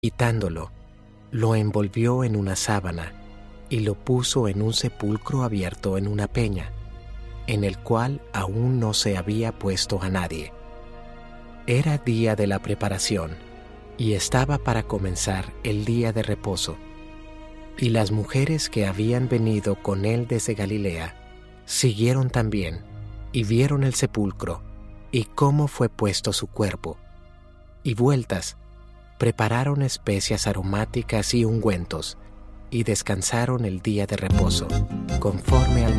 Quitándolo, lo envolvió en una sábana y lo puso en un sepulcro abierto en una peña, en el cual aún no se había puesto a nadie. Era día de la preparación, y estaba para comenzar el día de reposo. Y las mujeres que habían venido con él desde Galilea siguieron también, y vieron el sepulcro, y cómo fue puesto su cuerpo. Y vueltas, prepararon especias aromáticas y ungüentos, y descansaron el día de reposo, conforme al